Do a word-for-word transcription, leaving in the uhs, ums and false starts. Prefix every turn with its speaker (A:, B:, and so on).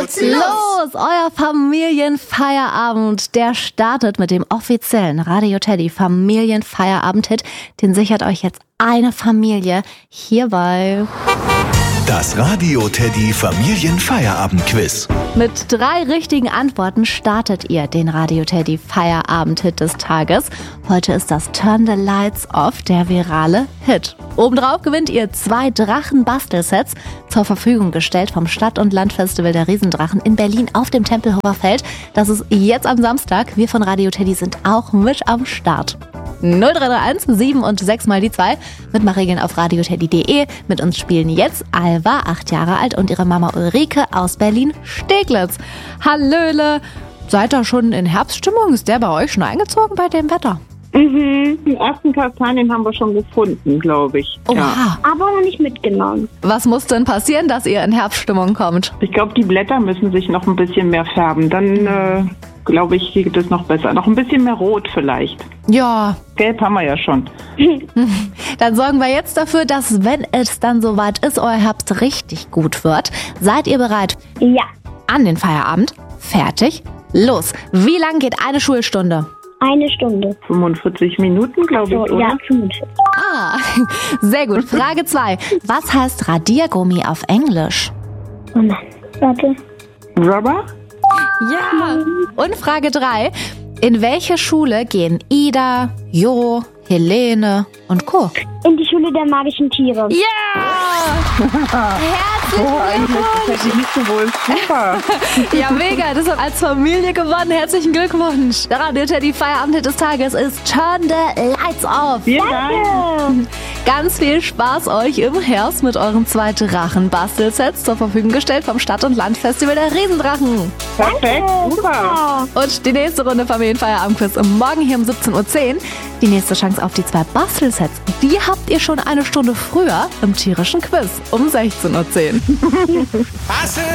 A: geht's los! Euer Familienfeierabend, der startet mit dem offiziellen Radio Teddy Familienfeierabend-Hit. Den sichert euch jetzt eine Familie hierbei.
B: Das Radio Teddy Familienfeierabend-Quiz.
A: Mit drei richtigen Antworten startet ihr den Radio Teddy Feierabend-Hit des Tages. Heute ist das Turn the Lights Off, der virale Hit. Obendrauf gewinnt ihr zwei Drachen-Bastelsets, zur Verfügung gestellt vom Stadt- und Landfestival der Riesendrachen in Berlin auf dem Tempelhofer Feld. Das ist jetzt am Samstag. Wir von Radio Teddy sind auch mit am Start. null drei drei eins sieben und sechs mal die zwei. Mitmachregeln auf radioteddy punkt de. Mit uns spielen jetzt Alva, acht Jahre alt, und ihre Mama Ulrike aus Berlin-Steglitz. Hallöle! Seid ihr schon in Herbststimmung? Ist der bei euch schon eingezogen bei dem Wetter?
C: Mhm, die ersten Kastanien haben wir schon gefunden, glaube ich.
A: Oha!
C: Ja.
D: Aber noch nicht mitgenommen.
A: Was muss denn passieren, dass ihr in Herbststimmung kommt?
C: Ich glaube, die Blätter müssen sich noch ein bisschen mehr färben. Dann, äh, glaube ich, geht es noch besser. Noch ein bisschen mehr Rot vielleicht.
A: Ja.
C: Gelb haben wir ja schon.
A: Dann sorgen wir jetzt dafür, dass, wenn es dann soweit ist, euer Herbst richtig gut wird. Seid ihr bereit?
D: Ja.
A: An den Feierabend? Fertig? Los! Wie lang geht eine Schulstunde?
D: Eine Stunde.
C: fünfundvierzig Minuten, glaube ich,
D: So,
C: oder?
D: ja, fünfundvierzig.
A: Ah, sehr gut. Frage zwei. Was heißt Radiergummi auf Englisch?
D: Oh nein. Warte.
C: Rubber?
A: Ja. Und Frage drei. In welche Schule gehen Ida, Jo, Helene und Co.?
D: In die Schule der magischen Tiere.
A: Ja! Herzlichen
C: Oh, eigentlich ist das nicht so wohl. Super.
A: Ja, mega. Das habt ihr als Familie gewonnen. Herzlichen Glückwunsch. Der Radio Teddy Feierabend des Tages ist Turn the Lights Off.
C: Vielen Dank.
A: Ganz viel Spaß euch im Herbst mit euren zwei Drachen-Bastelsets, zur Verfügung gestellt vom Stadt- und Landfestival der Riesendrachen.
C: Perfekt, super.
A: Und die nächste Runde Familienfeierabend-Quiz morgen hier um siebzehn Uhr zehn. Die nächste Chance auf die zwei Bastelsets, die habt ihr schon eine Stunde früher im tierischen Quiz um sechzehn Uhr zehn.